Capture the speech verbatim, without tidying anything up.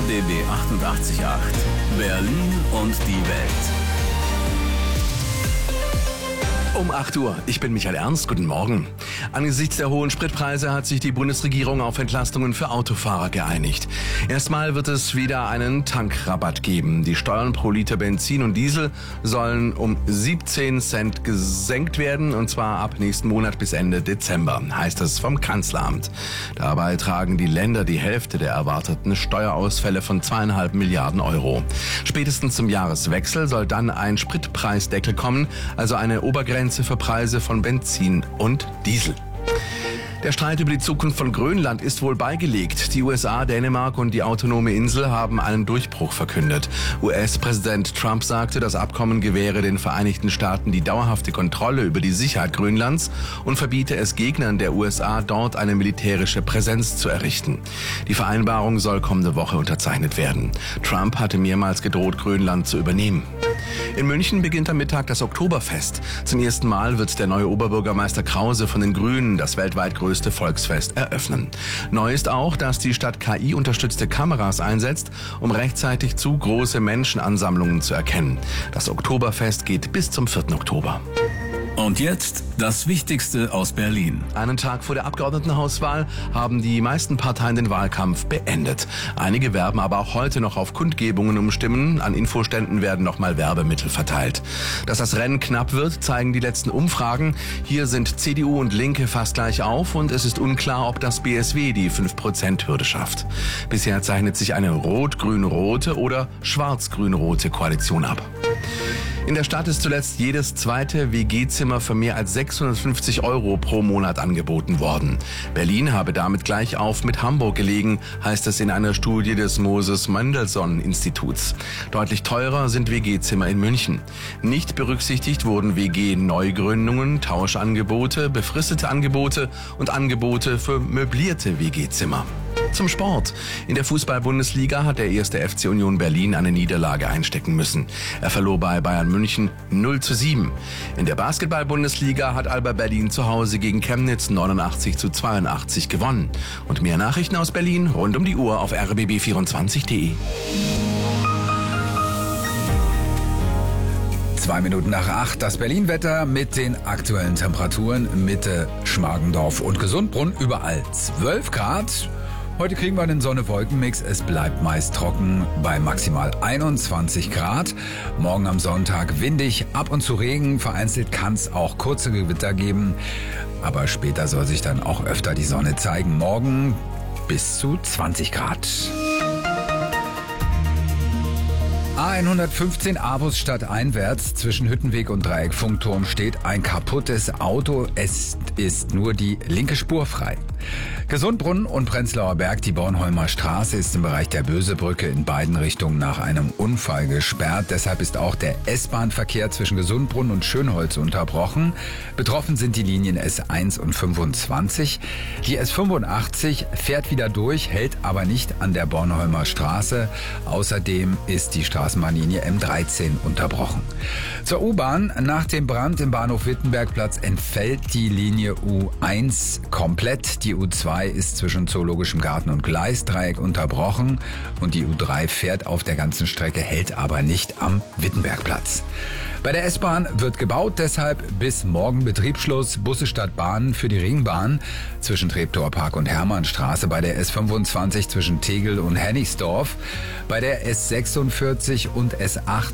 D B achtundachtzig Komma acht. Berlin und die Welt. Um acht Uhr. Ich bin Michael Ernst. Guten Morgen. Angesichts der hohen Spritpreise hat sich die Bundesregierung auf Entlastungen für Autofahrer geeinigt. Erstmal wird es wieder einen Tankrabatt geben. Die Steuern pro Liter Benzin und Diesel sollen um siebzehn Cent gesenkt werden, und zwar ab nächsten Monat bis Ende Dezember, heißt es vom Kanzleramt. Dabei tragen die Länder die Hälfte der erwarteten Steuerausfälle von zweieinhalb Milliarden Euro. Spätestens zum Jahreswechsel soll dann ein Spritpreisdeckel kommen, also eine Obergrenze für Preise von Benzin und Diesel. Der Streit über die Zukunft von Grönland ist wohl beigelegt. Die U S A, Dänemark und die autonome Insel haben einen Durchbruch verkündet. U S-Präsident Trump sagte, das Abkommen gewähre den Vereinigten Staaten die dauerhafte Kontrolle über die Sicherheit Grönlands und verbiete es Gegnern der U S A, dort eine militärische Präsenz zu errichten. Die Vereinbarung soll kommende Woche unterzeichnet werden. Trump hatte mehrmals gedroht, Grönland zu übernehmen. In München beginnt am Mittag das Oktoberfest. Zum ersten Mal wird der neue Oberbürgermeister Krause von den Grünen das weltweit größte Volksfest eröffnen. Neu ist auch, dass die Stadt K I-unterstützte Kameras einsetzt, um rechtzeitig zu große Menschenansammlungen zu erkennen. Das Oktoberfest geht bis zum vierten Oktober. Und jetzt das Wichtigste aus Berlin. Einen Tag vor der Abgeordnetenhauswahl haben die meisten Parteien den Wahlkampf beendet. Einige werben aber auch heute noch auf Kundgebungen um Stimmen. An Infoständen werden nochmal Werbemittel verteilt. Dass das Rennen knapp wird, zeigen die letzten Umfragen. Hier sind C D U und Linke fast gleich auf und es ist unklar, ob das B S W die fünf Prozent Hürde schafft. Bisher zeichnet sich eine rot-grün-rote oder schwarz-grün-rote Koalition ab. In der Stadt ist zuletzt jedes zweite W G-Zimmer für mehr als sechshundertfünfzig Euro pro Monat angeboten worden. Berlin habe damit gleich auf mit Hamburg gelegen, heißt es in einer Studie des Moses-Mendelssohn-Instituts. Deutlich teurer sind W G-Zimmer in München. Nicht berücksichtigt wurden W G-Neugründungen, Tauschangebote, befristete Angebote und Angebote für möblierte W G-Zimmer. Zum Sport. In der Fußball-Bundesliga hat der erste F C Union Berlin eine Niederlage einstecken müssen. Er verlor bei Bayern München null zu sieben. In der Basketball-Bundesliga hat Alba Berlin zu Hause gegen Chemnitz neunundachtzig zu zweiundachtzig gewonnen. Und mehr Nachrichten aus Berlin rund um die Uhr auf r b b vierundzwanzig punkt d e. Zwei Minuten nach acht, das Berlin-Wetter mit den aktuellen Temperaturen. Mitte, Schmargendorf und Gesundbrunn, überall zwölf Grad. Heute kriegen wir einen Sonne-Wolken-Mix. Es bleibt meist trocken bei maximal einundzwanzig Grad. Morgen am Sonntag windig, ab und zu Regen. Vereinzelt kann es auch kurze Gewitter geben. Aber später soll sich dann auch öfter die Sonne zeigen. Morgen bis zu zwanzig Grad. A hundertfünfzehn Avus stadteinwärts zwischen Hüttenweg und Dreieck-Funkturm steht ein kaputtes Auto. Es ist nur die linke Spur frei. Gesundbrunn und Prenzlauer Berg, die Bornholmer Straße ist im Bereich der Bösebrücke in beiden Richtungen nach einem Unfall gesperrt. Deshalb ist auch der S-Bahn-Verkehr zwischen Gesundbrunn und Schönholz unterbrochen. Betroffen sind die Linien S eins und fünfundzwanzig. Die S fünfundachtzig fährt wieder durch, hält aber nicht an der Bornholmer Straße. Außerdem ist die Straßenbahnlinie M dreizehn unterbrochen. Zur U-Bahn. Nach dem Brand im Bahnhof Wittenbergplatz entfällt die Linie U eins komplett. Die U zwei ist zwischen Zoologischem Garten und Gleisdreieck unterbrochen und die U drei fährt auf der ganzen Strecke, hält aber nicht am Wittenbergplatz. Bei der S-Bahn wird gebaut, deshalb bis morgen Betriebsschluss. Busse statt Bahnen für die Ringbahn zwischen Treptower Park und Hermannstraße, bei der S fünfundzwanzig zwischen Tegel und Hennigsdorf, bei der S sechsundvierzig und S acht